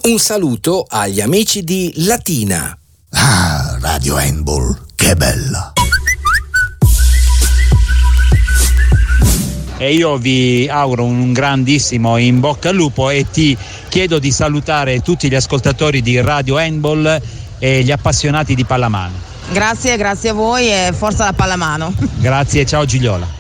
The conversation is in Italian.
Un saluto agli amici di Latina. Ah, Radio Handball, che bella! E io vi auguro un grandissimo in bocca al lupo e ti chiedo di salutare tutti gli ascoltatori di Radio Handball e gli appassionati di pallamano. Grazie a voi e forza la pallamano. Grazie, ciao Gigliola.